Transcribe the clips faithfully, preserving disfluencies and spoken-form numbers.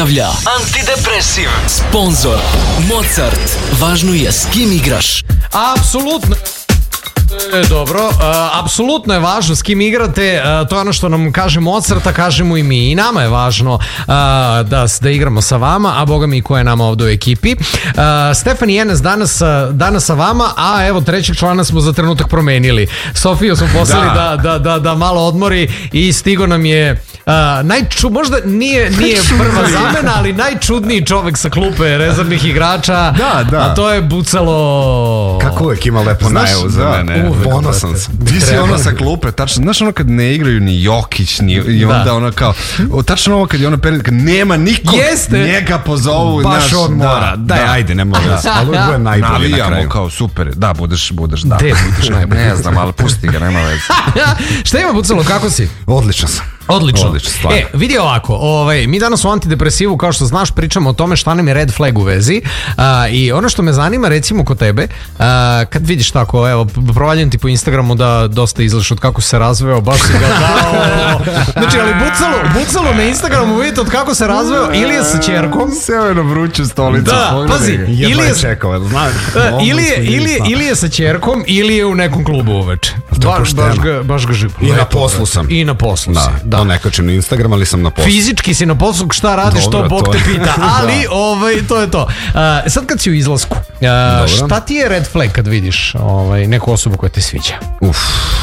Antidepresiv. Sponzor Mozart. Važno je s kim igraš. Apsolutno. E, dobro, uh, apsolutno je važno s kim igrate, uh, to je ono što nam kaže Mozart, a kažemo i mi. I nama je važno uh, da, da igramo sa vama, a boga mi i ko je nama ovdje u ekipi. Uh, Stefani Enes danas, danas sa vama, a evo trećeg člana smo za trenutak promenili. Sofiju smo poslali da, da, da, da malo odmori i stigo nam je uh, najču, možda nije, nije prva zamena, ali najčudniji čovek sa klupe rezervnih igrača, da, da. A to je Bucalo. Kako uvijek ima lepo najavu za mene. Ponosan sam. Ti si ono sa klupe, tačno, znaš ono kad ne igraju ni Jokić, ni, i onda da. Ono kao, tačno ovo kad je ono period, kad nema nikog, jeste. Njega pozovu. Baš naš, on mora. Da, daj, da. Ajde, nema veze. Ali ovo je najbolji na kraju. Kao super, da, budeš, budeš, da. Gde budeš najbolji? Ne znam, ali pusti ga, nema veze. Šta ima Bucalo, kako si? Odličan sam. Odlično. Odlično, e, vidi ovako, ovaj, mi danas u Antidepresivu, kao što znaš, pričamo o tome šta nam je red flag u vezi, uh, i ono što me zanima, recimo kod tebe, uh, kad vidiš tako, evo, provaljujem ti po Instagramu da dosta izlaš od kako se razveo, baš si ga dao. Znači, ali Bucalo, Bucalo na Instagramu vidite od kako se razveo, ili je sa ćerkom. Seo je na vruću stolicu. Da, pazi, ili je, čekao, znaš, ili, je, ili, ili je sa ćerkom, ili je u nekom klubu uveče. Baš, baš ga, baš ga živo. I na poslu sam. I na poslu da, si, da. To ne kačem na Instagram, ali sam na poslu. Fizički si na poslu, šta radiš, dobro, to Bog to te je. pita, ali ovaj, to je to. Uh, sad kad si u izlasku, uh, šta ti je red flag kad vidiš ovaj, neku osobu koja te sviđa? Uf.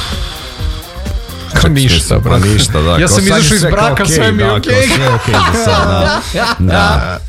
Kao ništa, pa ništa, da. Ja sam izašao iz braka, okay, sve mi je okej. Okay. Sve okej okay, da, da.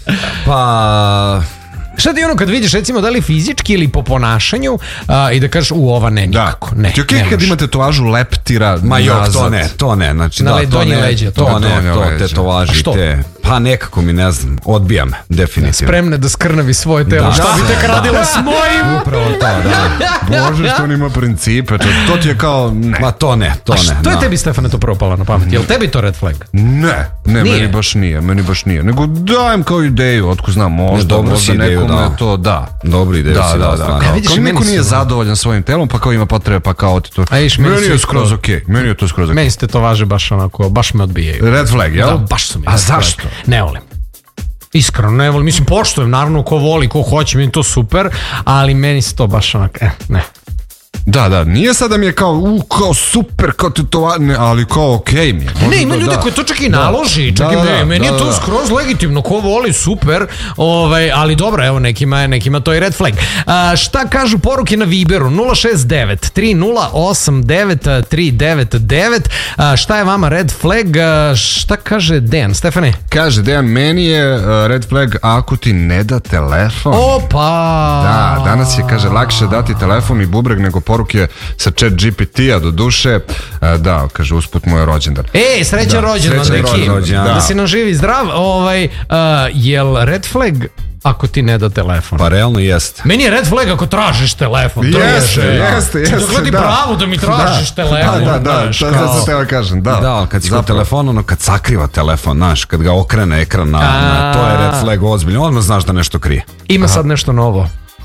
Pa... Šta ti ono kad vidiš, recimo, da li fizički ili po ponašanju, a, i da kažeš, u, ova ne, nikako, ne. Ti okej okay, kad ima tetovažu leptira ma jok, to ne, to ne, znači na da, le, to ne, leđa, to, to ne, to tetovaži te, pa nekako mi ne znam, odbija me, definitivno. Spremne da skrnavi svoje telo, da, šta bi tek radila s mojim? Upravo to, da. Bože, što on ima principe, to ti je kao, ma to ne, to ne. A što je tebi, Stefane, to propalo na pamet? Je li tebi to red flag? Ne, ne, meni baš nije, meni baš nije, nego dajem kao ideju, otko znam, možda, možda nekome to, da. Dobru ideju da, si da, dao, da, stvarno. kao, kao niko nije zadovoljan svojim telom, pa kao ima potrebe, pa kao ti to. A iš, meni, meni je skroz okej, okay. meni je to skroz okej. Okay. Meni ste to važe baš onako, baš me odbijaju. Red flag, jel? Da, baš su mi. A zašto? Flag. Ne volim. Iskreno, ne volim. Mislim, poštujem, naravno, ko voli, ko hoće, meni to super, ali meni se to baš onak, eh, ne. Da, da, nije sada mi je kao, u, kao super, kao to, ne, ali kao okej okay mi je. Ne, ima ljudi koji to čak i naloži, čak da, i da, meni da, je to da, skroz legitimno, ko voli, super, ovaj, ali dobro, evo, nekima, nekima to je red flag. A, šta kažu poruke na Viberu? nula šest devet tri nula osam devet tri devet devet. A, šta je vama red flag? A, šta kaže Dejan, Stefane? Kaže Dejan, meni je uh, red flag ako ti ne da telefon. Opa! Da, danas je, kaže, lakše dati telefon i bubreg nego poruke sa chat G P T-a do duše. Da, kaže, usput moj rođendan. E, srećan rođendan, neki. Da. da si nam živi zdrav. Ovaj, uh, jel red flag ako ti ne da telefon? Pa realno jeste. Meni je red flag ako tražiš telefon. Jeste, jeste, jeste. Čekaj ti pravo da mi tražiš da, telefon. Da, da, da, znaš, to kao... sam teo kažem, da. Da, kad si kod telefona, ono kad sakriva telefon, znaš, kad ga okrene ekran na, na to je red flag ozbiljno, odmah znaš da nešto krije. Ima Aha. sad nešto novo.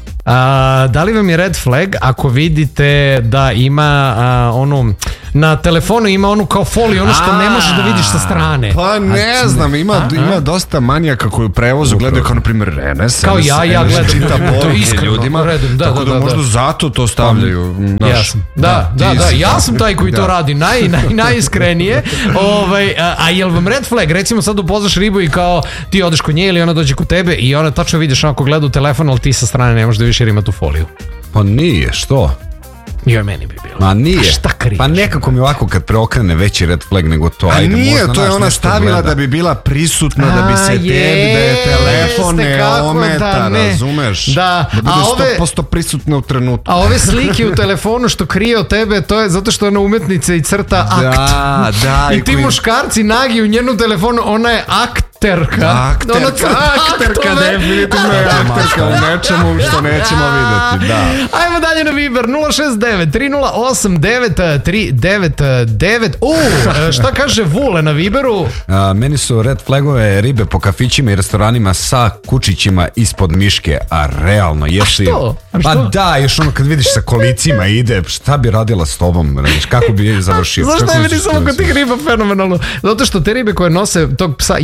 A, da li vam je red flag ako vidite da ima a, onu na telefonu ima onu kao foliju, ono što a, ne možeš da vidiš sa strane? Pa ne a, znam, ima, a, ima dosta manijaka koji u prevozu gledaju kao na primjer Renes. Kao ja, ja gledam čita poruke ljudima, redom, da, tako da, da, da možda da. zato to stavljaju. Naš, ja sam, da, da, da, da, ja sam taj koji da. to radi naj, naj, najiskrenije. ovaj, a, a jel vam red flag, recimo sad upoznaš ribu i kao ti odeš kod nje ili ona dođe kod tebe i ona tačno vidiš onako gleda u telefon, ali ti sa strane ne možeš da više jer ima tu foliju. Pa nije, što? Joj, meni bi bilo. Ma nije. A šta kriješ? Pa nekako mi ovako kad preokrene veći red flag nego to. A ajde, nije, to je ona stavila gleda. Da bi bila prisutna, a, da bi se je, tebi, da je telefon ne ometa, da, ne. Razumeš? Da. Da bude sto posto prisutna u trenutku. A ove slike u telefonu što krije od tebe, to je zato što je ona umetnica i crta akt. Da, da. I, i ti koji... muškarci nagi u njenu telefonu, ona je akt. Akterka. Akterka, akterka, definitivno je akterka u nečemu što nećemo vidjeti, da. Ajmo dalje na Viber, nula šest devet tri nula osam devet tri devet devet. U, šta kaže Vule na Viberu? A, meni su red flagove ribe po kafićima i restoranima sa kučićima ispod miške, a realno jesu. A što? A što? Pa da, još ono kad vidiš sa kolicima ide, šta bi radila s tobom, radiš, kako bi završio? Zašto je meni samo kod tih riba fenomenalno? Zato što te ribe koje nose tog psa jako specifično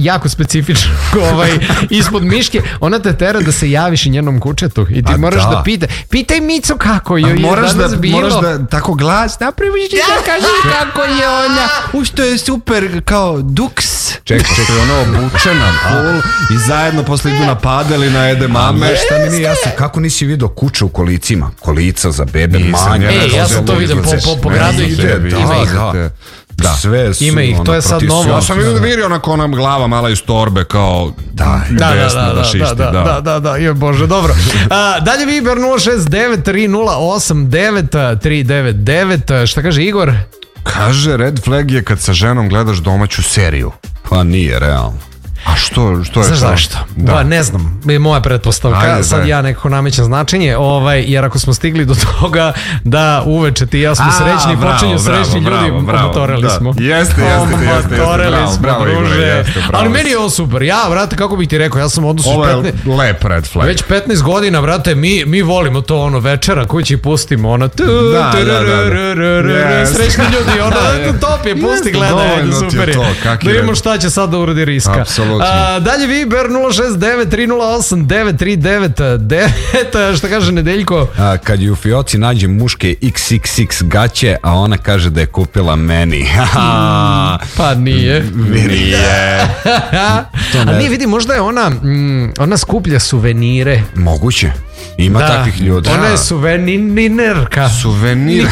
specifičnog ovaj, ispod miške, ona te tera da se javiš i njenom kućetu i ti A moraš da. da pita, pitaj Micu kako joj je moraš danas da, bilo. moraš da tako glas napraviš da kažeš kako je ona. U što je super kao duks. Čekaj, čekaj, ono obučena, full, i zajedno posle idu na padeli, na jede mame. Šta mi nije jasno, kako nisi vidio kuće u kolicima? Kolica za bebe, manje. Ej, ja sam to vidio po, po, po gradu ih ima ih. Da. Sve su, Ima ih, to je sad novo. Ja sam vidio da viri onako ona glava mala iz torbe kao Da, Da, desna da, da, da šišti, da, da, da, da, da, je bože, dobro. A, dalje Viber nula šest devet tri nula osam devet tri devet devet, šta kaže Igor? Kaže, red flag je kad sa ženom gledaš domaću seriju. Pa nije, realno. A što, što je Znaš to? zašto? Da. Ba, ne znam, je moja pretpostavka. Ajde, sad daj. ja nekako namećem značenje, ovaj, jer ako smo stigli do toga da uveče ti i ja smo A, srećni, bravo, počinju bravo, srećni bravo, ljudi, bravo, omotoreli da. smo. Jeste, jeste, jeste, jeste, Omotoreli bravo, smo, bravo, Igore, druže. jeste, pravo Ali si. meni je ovo super. Ja, brate, kako bih ti rekao, ja sam u odnosu Ovo je petnaest lep red flag. Već petnaest godina, brate, mi, mi volimo to ono večera kući pustimo ono tu, Da, tu, da, da, da. ru, ru, ru, ru, Yes. srećni ljudi, ono top je, pusti, Jeste, gledaj, ajde, dovoljno ti je super je. to, kak Da je. vidimo šta će sad da uradi Riska. Apsolutno. A, dalje Viber nula šest devet tri nula osam devet tri devet devet, šta kaže Nedeljko? A, kad je u fioci nađe muške iks iks iks gaće, a ona kaže da je kupila meni. Pa nije. Nije. A nije, vidi, možda je ona, mm, ona skuplja suvenire. Moguće. Ima Da, takvih ljudi. ona je suveninerka. Suvenir.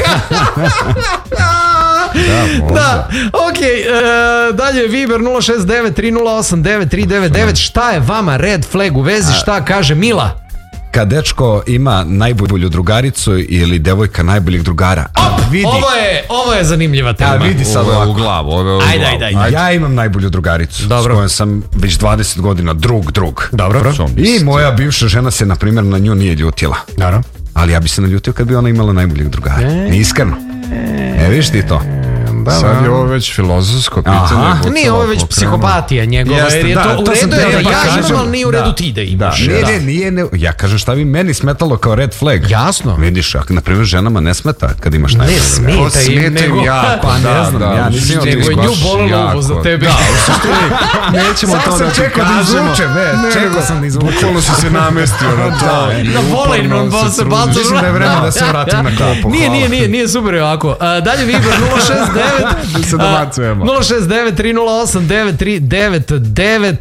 Da, možda. Da, okej, e, dalje Viber nula šest devet tri nula osam devet tri devet devet, šta je vama red flag u vezi, šta kaže Mila? Kad dečko ima najbolju drugaricu ili devojka najboljih drugara. A vidi, Ovo je, ovo je zanimljiva tema. a vidi sad Ovo je u ovako. glavu, ovo je u glavu. Ajde, ajde, ajde. Ja imam najbolju drugaricu Dobro. s kojom sam već dvadeset godina drug drug. Dobro. I moja bivša žena se, na primjer, na nju nije ljutila. Dobro. Ali ja bi se naljutio kad bi ona imala najboljeg drugara. Iskreno. E, viš ti to? Sad je ovo već filozofsko pitanje. Aha. Vucela Nije, ovo je već pokrenu. psihopatija njegova, Jeste, jer je da, to u to sam redu je teo da da ja kažem. imam, ali nije u redu Da. ti da Da, imaš. nije, Da. ne, nije, ne, ja kažem šta bi meni smetalo kao red flag. Jasno. Vidiš, ako na primjer ženama ne smeta kad imaš Ne najbolju drugaricu. smeta im, Smeta im nego... jako, Pa ne da, znam, da, ja nisam imao Nego je baš nju bolelo uvo za tebe. Nećemo Sad to sam da ti čekao da kažemo. izvučem, ne, čekao sam da izvučem. Bukvalno si se namestio na to. Na voleinom bol se baca. Mislim da je vreme da se vratim na klopu. Nije, nije, nije, nije super je ovako. A, dalje Viber nula šest devet Da se dobacujemo. nula šest devet tri nula osam devet tri devet devet.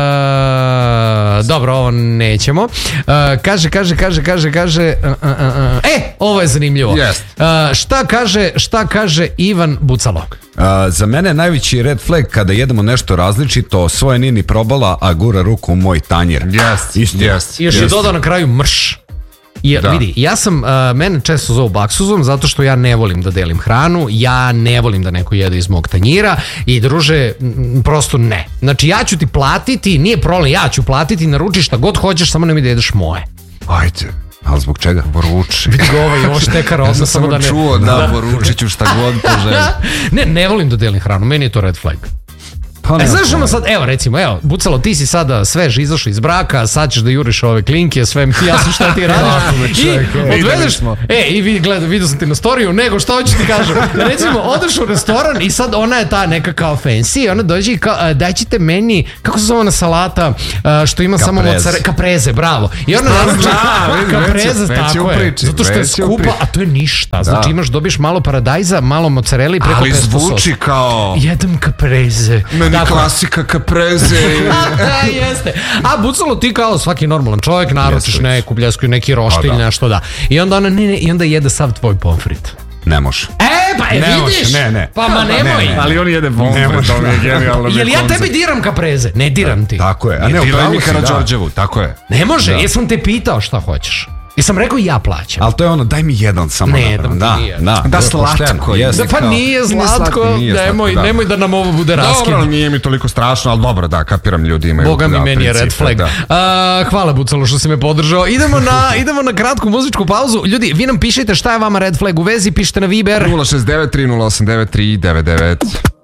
a, Dobro, ovo nećemo. A, Kaže, kaže, kaže, kaže, kaže a, a, a, a. E, ovo je zanimljivo. Jest. A, Šta kaže, šta kaže Ivan Bucalo? A, za mene je najveći red flag kada jedemo nešto različito, svoje nije ni probala, a gura ruku u moj tanjir. Jest, Istina. jest. I još je dodao na kraju mrš. I, Da. vidi, ja sam, uh, mene često zovu baksuzom zato što ja ne volim da delim hranu, ja ne volim da neko jede iz mog tanjira i druže, m, prosto ne. Znači ja ću ti platiti, nije problem, ja ću platiti, naruči šta god hoćeš, samo nemoj da jedeš moje. Ajde. Ali zbog čega? Vruči. Vidi ga ovaj, ovo štekar odmah, Ja sam samo da samo ne... čuo, da, poručit ću šta god poželim. Ne, ne volim da delim hranu, meni je to red flag. Pa E, ne, znaš ono sad, evo recimo, evo, Bucalo, ti si sada svež izašao iz braka, sad ćeš da juriš ove klinke, sve mi jasno šta ti radiš. I odvedeš, e, i vidi, gledaj, vidio sam ti na storiju, nego šta hoću ti kažem. Recimo, odeš u restoran i sad ona je ta neka kao fancy i ona dođe i kao, a, dajte meni, kako se zove ona salata, a, što ima samo Caprese. mozzarella, kapreze, bravo. I ona različa, vidi, kapreze, već je- već je tako u je, priči, zato što je već je u skupa, priči. a to je ništa. Znači imaš, dobiješ malo paradajza, malo mozzarella i preko Ali pesto zvuči sos. kao... Jedem kapreze. Meni Tako je. klasika kapreze. Da, jeste. A Bucalo, ti kao svaki normalan čovjek naručiš neku bljesku i neki roštilj, nešto da. I onda ona, ne, ne, i onda jede sav tvoj pomfrit. ne može. E, pa je, Ne može, vidiš? ne, ne. Pa ma nemoj. Ali on jede pomfret, to mi je genijalno. Jel ja tebi diram kapreze? Ne diram ti. Tako je. A ne, Diraj upravo mi si, da. Karađorđevu, tako je. Ne može, jesam te pitao šta hoćeš. Jesam rekao ja plaćam. Ali to je ono, daj mi jedan samo. Ne, da, dam ti da, nijedan. da, Da, to je slatko pošteno, je. jeste. Da, pa Kao- nije slatko, slatko, nije slatko, nemoj, da. nemoj da nam ovo bude raskid. Dobro, ali nije mi toliko strašno, ali dobro, da, kapiram, ljudi imaju... Boga mi, da, meni je red principe, flag. da. A, hvala Bucalo što si me podržao. Idemo na, idemo na kratku muzičku pauzu. Ljudi, vi nam pišite šta je vama red flag u vezi, pišite na Viber. nula šest devet tri nula osam devet tri devet devet.